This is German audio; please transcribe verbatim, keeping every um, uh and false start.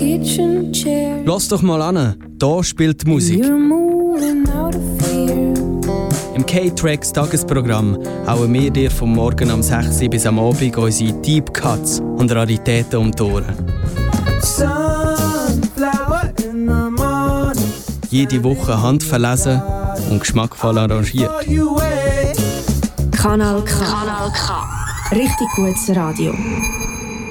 kitchen chair. Lass doch mal an, da spielt die Musik. You're moving out of fear. Im K-Tracks Tagesprogramm hauen wir dir vom Morgen um sechs Uhr bis am Abend unsere Deep Cuts und Raritäten um die Ohren. Sunflower in the morning. Jede Woche handverlesen und geschmackvoll arrangiert. Kanal K. Kanal K. Richtig gutes Radio.